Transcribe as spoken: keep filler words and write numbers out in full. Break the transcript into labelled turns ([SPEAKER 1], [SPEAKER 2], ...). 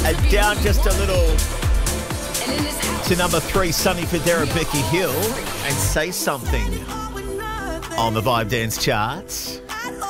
[SPEAKER 1] And down just a little to number three, Sunny Federa, Becky Hill, and Say Something on the Vibe Dance charts.